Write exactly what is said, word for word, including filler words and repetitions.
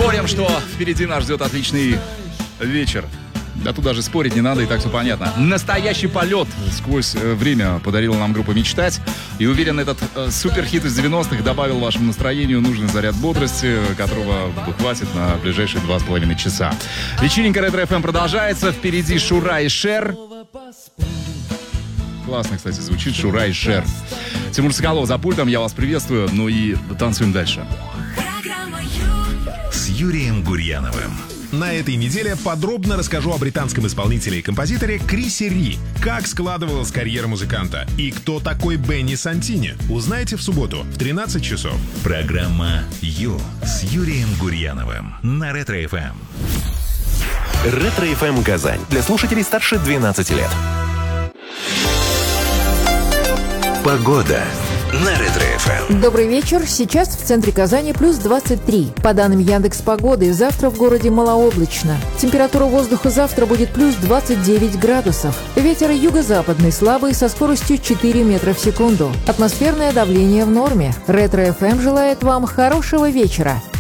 Спорим, что впереди нас ждет отличный вечер. Да тут даже спорить не надо, и так все понятно. Настоящий полет сквозь э, время подарила нам группа «Мечтать». И уверен, этот э, суперхит из девяностых добавил вашему настроению нужный заряд бодрости, которого хватит на ближайшие два с половиной часа. Вечеринка Ретро-эф эм продолжается. Впереди Шура и Шер. Классно, кстати, звучит Шура и Шер. Тимур Соколов за пультом, я вас приветствую. Ну и танцуем дальше. С Юрием Гурьяновым. На этой неделе подробно расскажу о британском исполнителе и композиторе Крисе Ри, как складывалась карьера музыканта и кто такой Бенни Сантини. Узнаете в субботу в тринадцать часов. Программа «Ю» с Юрием Гурьяновым на Ретро-эф эм. Ретро-эф эм Казань. Для слушателей старше двенадцати лет. Погода на Ретро-эф эм. Добрый вечер. Сейчас в центре Казани плюс двадцать три. По данным Яндекс.Погоды, завтра в городе малооблачно. Температура воздуха завтра будет плюс двадцать девять градусов. Ветер юго-западный слабый со скоростью четыре метра в секунду. Атмосферное давление в норме. Ретро-эф эм желает вам хорошего вечера.